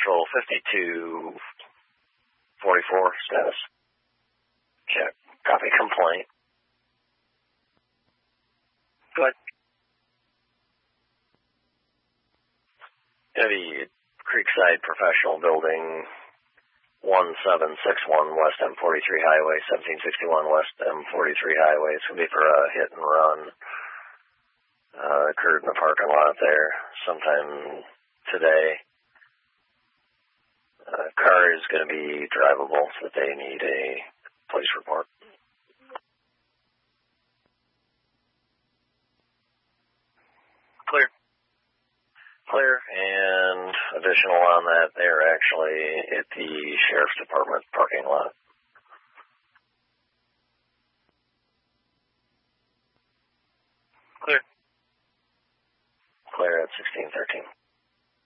Central 5244 status. Check. Copy complaint. Go ahead. Heavy Creekside Professional Building 1761 West M43 Highway, 1761 West M43 Highway. It's going to be for a hit and run. Occurred in the parking lot there sometime today. Car is going to be drivable, so they need a police report. Clear. Clear, and additional on that, they're actually at the Sheriff's Department parking lot. Clear. Clear at 1613.